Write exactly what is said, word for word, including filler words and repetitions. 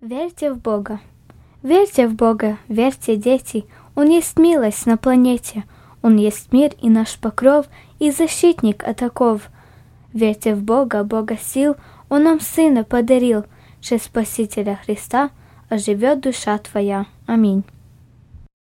Верьте в Бога. Верьте в Бога, верьте, дети. Он есть милость на планете. Он есть мир и наш покров, и защитник от оков. Верьте в Бога, Бога сил, Он нам Сына подарил. Через Спасителя Христа оживет душа твоя. Аминь.